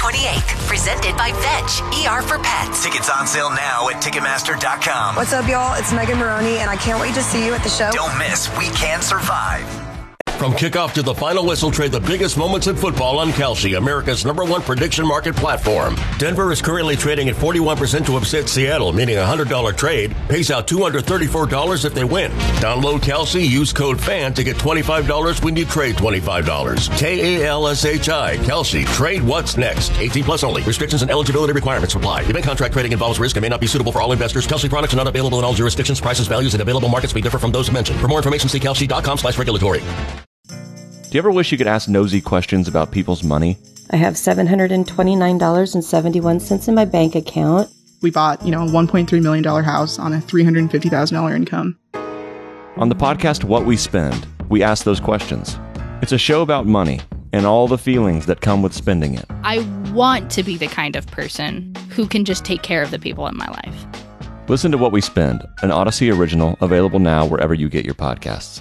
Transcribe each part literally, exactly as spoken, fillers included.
twenty-eighth. Presented by Vetch, E R for Pets. Tickets on sale now at Ticketmaster dot com. What's up, y'all? It's Megan Maroney, and I can't wait to see you at the show. Don't miss We Can Survive. From kickoff to the final whistle, trade the biggest moments in football on Kalshi, America's number one prediction market platform. Denver is currently trading at forty-one percent to upset Seattle, meaning a one hundred dollars trade pays out two hundred thirty-four dollars if they win. Download Kalshi, use code FAN to get twenty-five dollars when you trade twenty-five dollars. K A L S H I, Kalshi. Trade what's next. eighteen plus only. Restrictions and eligibility requirements apply. Event contract trading involves risk and may not be suitable for all investors. Kalshi products are not available in all jurisdictions. Prices, values, and available markets may differ from those mentioned. For more information, see Kalshi dot com slash regulatory. Do you ever wish you could ask nosy questions about people's money? I have seven hundred twenty-nine dollars and seventy-one cents in my bank account. We bought, you know, a one point three million dollars house on a three hundred fifty thousand dollars income. On the podcast What We Spend, we ask those questions. It's a show about money and all the feelings that come with spending it. I want to be the kind of person who can just take care of the people in my life. Listen to What We Spend, an Odyssey original, available now wherever you get your podcasts.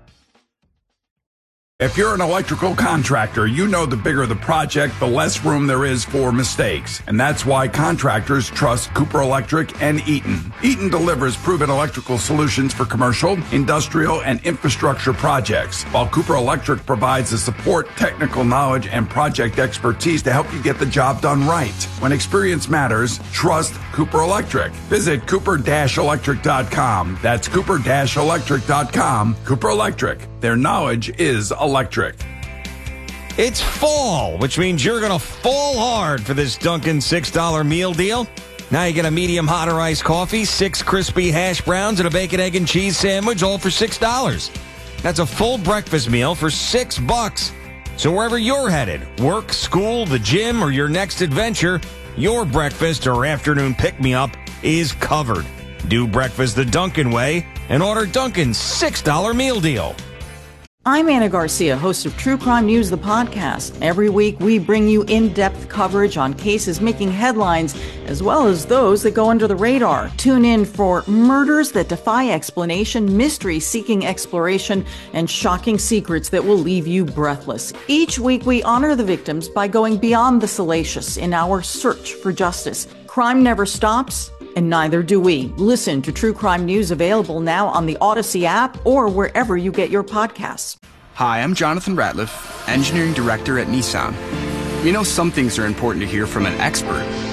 If you're an electrical contractor, you know the bigger the project, the less room there is for mistakes. And that's why contractors trust Cooper Electric and Eaton. Eaton delivers proven electrical solutions for commercial, industrial, and infrastructure projects, while Cooper Electric provides the support, technical knowledge, and project expertise to help you get the job done right. When experience matters, trust Cooper Electric. Visit cooper dash electric dot com. That's cooper dash electric dot com. Cooper Electric. Their knowledge is electric. It's fall, which means you're going to fall hard for this Dunkin' six dollar meal deal. Now you get a medium hot or iced coffee, six crispy hash browns, and a bacon, egg, and cheese sandwich, all for six dollars. That's a full breakfast meal for six bucks. So wherever you're headed, work, school, the gym, or your next adventure, your breakfast or afternoon pick-me-up is covered. Do breakfast the Dunkin' way and order Dunkin's six dollar meal deal. I'm Anna Garcia, host of True Crime News, the podcast. Every week, we bring you in-depth coverage on cases making headlines, as well as those that go under the radar. Tune in for murders that defy explanation, mysteries seeking exploration, and shocking secrets that will leave you breathless. Each week, we honor the victims by going beyond the salacious in our search for justice. Crime never stops, and neither do we. Listen to True Crime News, available now on the Odyssey app or wherever you get your podcasts. Hi, I'm Jonathan Ratliff, Engineering Director at Nissan. We know some things are important to hear from an expert,